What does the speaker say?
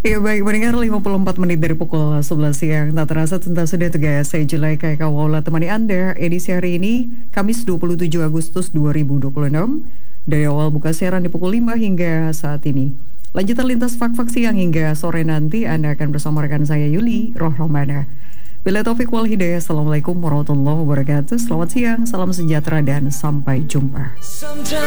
Ya baik, mendengar 54 menit dari pukul 11 siang. Tak terasa tentang sudah tugas saya Julai Kaula temani Anda edisi hari ini, Kamis 27 Agustus 2026. Dari awal buka siaran di pukul 5 hingga saat ini. Lanjutan lintas fak-fak siang hingga sore nanti Anda akan bersama rekan saya Yuli Rohmana. Bila Taufik wal Hidayah, Assalamualaikum warahmatullahi wabarakatuh. Selamat siang, salam sejahtera dan sampai jumpa.